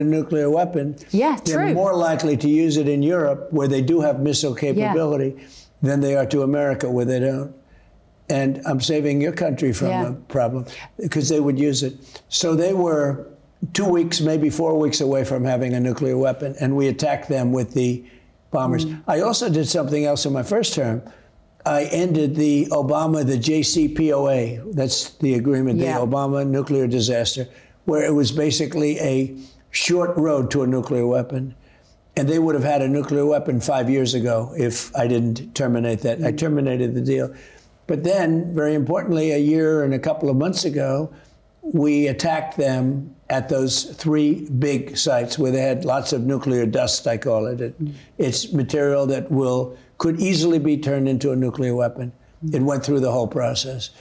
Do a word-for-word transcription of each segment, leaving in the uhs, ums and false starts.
a nuclear weapon, yeah, they're true. more likely to use it in Europe, where they do have missile capability, yeah. than they are to America, where they don't. And I'm saving your country from yeah. a problem, because they would use it. So they were two weeks, maybe four weeks away from having a nuclear weapon, and we attacked them with the bombers. Mm. I also did something else in my first term. I ended the Obama, the J C P O A, that's the agreement, yeah. the Obama nuclear disaster, where it was basically a short road to a nuclear weapon. And they would have had a nuclear weapon five years ago if I didn't terminate that. Mm. I terminated the deal. But then, very importantly, a year and a couple of months ago, we attacked them at those three big sites where they had lots of nuclear dust, I call it. it mm. It's material that will could easily be turned into a nuclear weapon. Mm. It went through the whole process.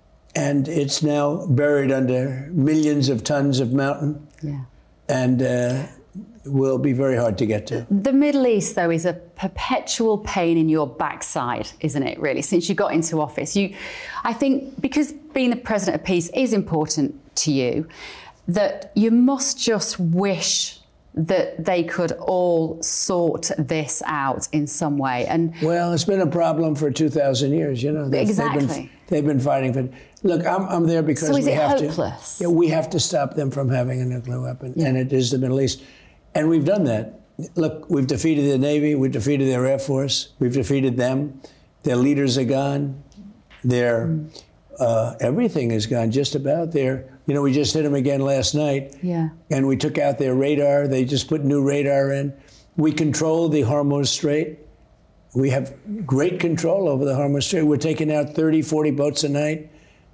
And it's now buried under millions of tons of mountain. Yeah. And uh, will be very hard to get to. The Middle East, though, is a perpetual pain in your backside, isn't it, really, since you got into office? You, I think, because being the President of Peace is important to you, that you must just wish that they could all sort this out in some way. And well, it's been a problem for two thousand years, you know. They've, exactly. They've been, they've been fighting for... Look, I'm, I'm there because so is we it have hopeless? to... Yeah, we have to stop them from having a nuclear weapon, yeah. and it is the Middle East. And we've done that. Look, we've defeated the Navy, we've defeated their Air Force, we've defeated them. Their leaders are gone. Their... Mm. Uh, everything is gone, just about there. You know, we just hit them again last night. Yeah. And we took out their radar. They just put new radar in. We control the Hormuz Strait. We have great control over the Hormuz Strait. We're taking out thirty, forty boats a night.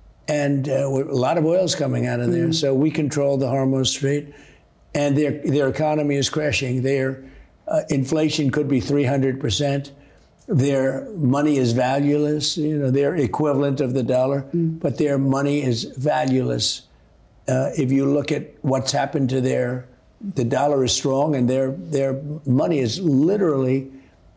And uh, a lot of oil's coming out of there. Mm. So we control the Hormuz Strait. And their, their economy is crashing. Their uh, inflation could be three hundred percent. Their money is valueless, you know, they're equivalent of the dollar, mm. but their money is valueless. Uh, if you look at what's happened to their, the dollar is strong and their their money is literally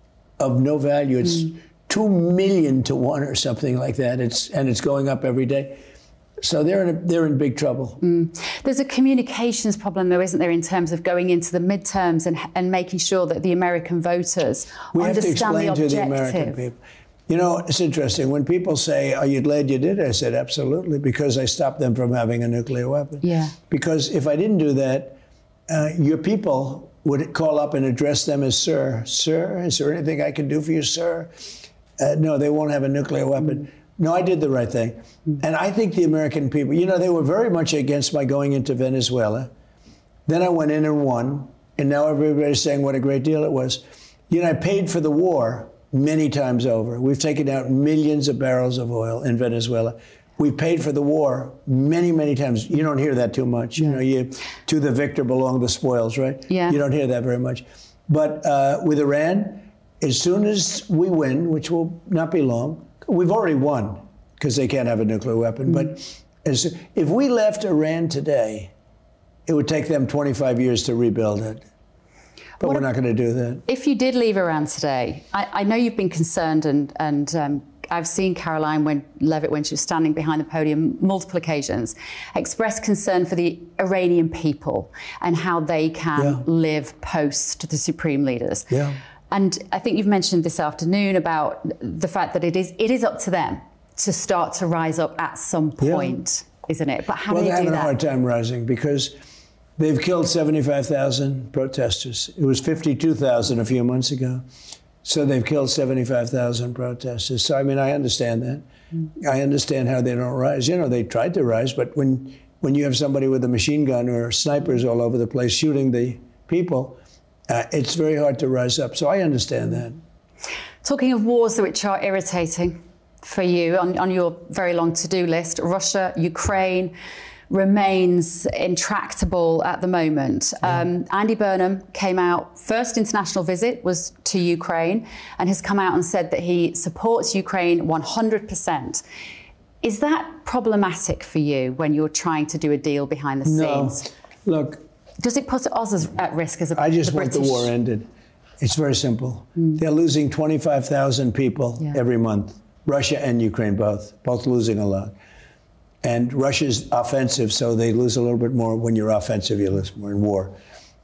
of no value. It's mm. two million to one or something like that. It's and it's going up every day. So they're in a, they're in big trouble. Mm. There's a communications problem, though, isn't there, in terms of going into the midterms and and making sure that the American voters we understand the objective. We have to explain to the American people. You know, it's interesting. When people say, are you glad you did it? I said, absolutely, because I stopped them from having a nuclear weapon. Yeah. Because if I didn't do that, uh, your people would call up and address them as sir. Sir, is there anything I can do for you, sir? Uh, no, they won't have a nuclear weapon. Mm. No, I did the right thing. And I think the American people, you know, they were very much against my going into Venezuela. Then I went in and won. And now everybody's saying what a great deal it was. You know, I paid for the war many times over. We've taken out millions of barrels of oil in Venezuela. We paid for the war many, many times. You don't hear that too much. You know, you to the victor belong the spoils, right? Yeah. You don't hear that very much. But uh, with Iran, as soon as we win, which will not be long, we've already won because they can't have a nuclear weapon. Mm. But as, if we left Iran today, it would take them twenty-five years to rebuild it. But what we're not going to do that. If you did leave Iran today, I, I know you've been concerned, and, and um, I've seen Caroline when, Levitt, when she was standing behind the podium multiple occasions, express concern for the Iranian people and how they can yeah. live post the supreme leaders. Yeah. And I think you've mentioned this afternoon about the fact that it is it is up to them to start to rise up at some point, yeah. isn't it? But how well, do you do that? Well, they're having a hard time rising because they've killed seventy-five thousand protesters. It was fifty-two thousand a few months ago. So they've killed seventy-five thousand protesters. So, I mean, I understand that. Mm. I understand how they don't rise. You know, they tried to rise, but when, when you have somebody with a machine gun or snipers all over the place shooting the people, uh, it's very hard to rise up. So I understand that. Talking of wars which are irritating for you on, on your very long to-do list, Russia, Ukraine remains intractable at the moment. Yeah. Um, Andy Burnham came out, first international visit was to Ukraine, and has come out and said that he supports Ukraine one hundred percent. Is that problematic for you when you're trying to do a deal behind the scenes? No. Look. Does it put us at risk as a I just the want British? the war ended. It's very simple. Mm. They're losing twenty-five thousand people yeah. every month. Russia and Ukraine both, both losing a lot. And Russia's offensive, so they lose a little bit more. When you're offensive, you lose more in war.